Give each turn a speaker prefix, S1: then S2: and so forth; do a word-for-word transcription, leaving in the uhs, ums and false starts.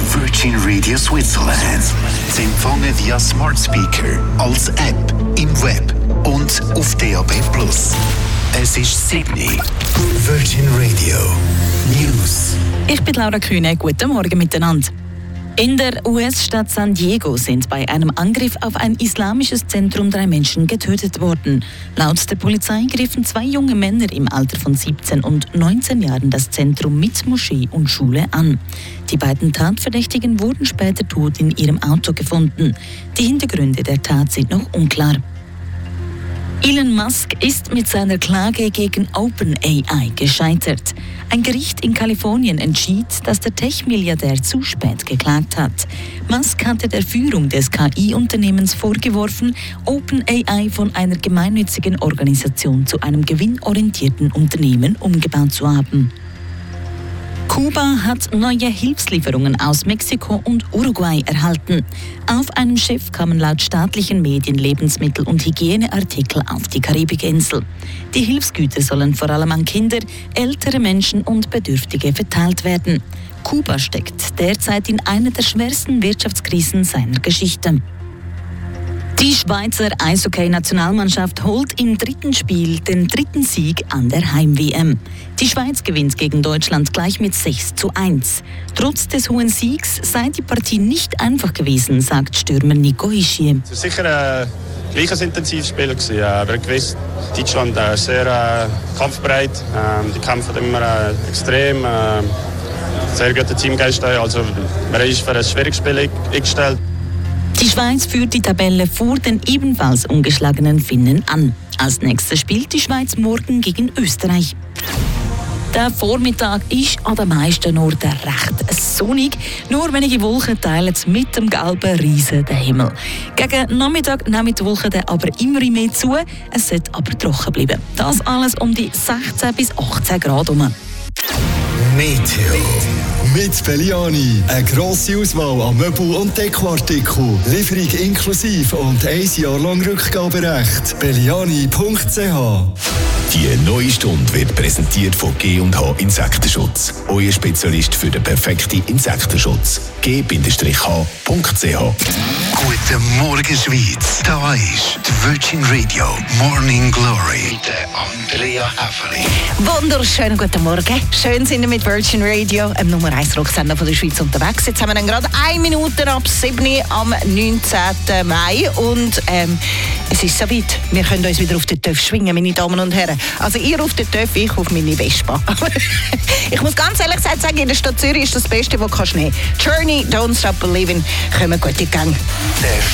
S1: Virgin Radio Switzerland. Sie empfangen via Smart Speaker, als App, im Web und auf D A B plus. Es ist Sydney. Virgin Radio News.
S2: Ich bin Laura Kühne. Guten Morgen miteinander. In der U S-Stadt San Diego sind bei einem Angriff auf ein islamisches Zentrum drei Menschen getötet worden. Laut der Polizei griffen zwei junge Männer im Alter von siebzehn und neunzehn Jahren das Zentrum mit Moschee und Schule an. Die beiden Tatverdächtigen wurden später tot in ihrem Auto gefunden. Die Hintergründe der Tat sind noch unklar. Elon Musk ist mit seiner Klage gegen OpenAI gescheitert. Ein Gericht in Kalifornien entschied, dass der Tech-Milliardär zu spät geklagt hat. Musk hatte der Führung des K I-Unternehmens vorgeworfen, OpenAI von einer gemeinnützigen Organisation zu einem gewinnorientierten Unternehmen umgebaut zu haben. Kuba hat neue Hilfslieferungen aus Mexiko und Uruguay erhalten. Auf einem Schiff kamen laut staatlichen Medien Lebensmittel und Hygieneartikel auf die Karibikinsel. Die Hilfsgüter sollen vor allem an Kinder, ältere Menschen und Bedürftige verteilt werden. Kuba steckt derzeit in einer der schwersten Wirtschaftskrisen seiner Geschichte. Die Schweizer Eishockey-Nationalmannschaft holt im dritten Spiel den dritten Sieg an der Heim-W M. Die Schweiz gewinnt gegen Deutschland gleich mit sechs zu eins. Trotz des hohen Siegs sei die Partie nicht einfach gewesen, sagt Stürmer Nico Hischier.
S3: Es war sicher ein gleiches Intensivspiel. Aber gewiss, Deutschland ist sehr äh, kampfbereit. Ähm, die kämpfen immer äh, extrem. Äh, sehr guter Teamgeist. Also, man ist für ein schwieriges Spiel eingestellt.
S2: Die Schweiz führt die Tabelle vor den ebenfalls ungeschlagenen Finnen an. Als nächstes spielt die Schweiz morgen gegen Österreich. Der Vormittag ist an den meisten Orten recht sonnig. Nur wenige Wolken teilen mit dem gelben Riesen den Himmel. Gegen Nachmittag nehmen die Wolken dann aber immer mehr zu. Es sollte aber trocken bleiben. Das alles um die sechzehn bis achtzehn Grad herum.
S1: Meteo.
S4: Mit Belliani. Eine grosse Auswahl an Möbel- und Dekoartikeln. Lieferung inklusive und ein Jahr lang Rückgaberecht. Belliani punkt c h.
S1: Die neue Stunde wird präsentiert von G und H Insektenschutz. Euer Spezialist für den perfekten Insektenschutz. G H punkt c h. Guten Morgen, Schweiz. Da ist die Virgin Radio Morning Glory mit Andrea Häfeli.
S5: Wunderschönen guten Morgen. Schön sind wir mit Virgin Radio, einem Nummer eins Rocksender von der Schweiz, unterwegs. Jetzt haben wir dann gerade eine Minute ab sieben am neunzehnten Mai. Und ähm, es ist soweit. Wir können uns wieder auf den Töpf schwingen, meine Damen und Herren. Also ihr auf den Töpf, ich auf meine Vespa. Ich muss ganz ehrlich sagen, in der Stadt Zürich ist das Beste, was du nehmen kannst. Journey, Don't Stop Believing, kommen gute Gang.